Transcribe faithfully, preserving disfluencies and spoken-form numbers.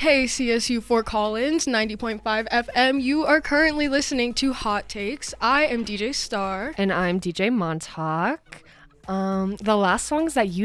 Hey, C S U Fort Collins, ninety point five F M. You are currently listening to Hot Takes. I am D J Star. And I'm D J Montauk. Um, the last songs that you